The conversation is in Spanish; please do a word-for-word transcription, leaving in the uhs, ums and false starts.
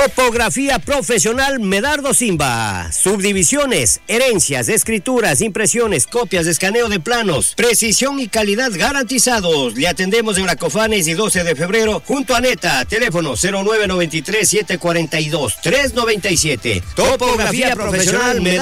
Topografía profesional Medardo Simba. Subdivisiones, herencias, escrituras, impresiones, copias de escaneo de planos. Precisión y calidad garantizados. Le atendemos en la Cofanes y doce de febrero junto a Neta. Teléfono cero nueve nueve tres, siete cuatro dos, tres nueve siete. Topografía profesional Medardo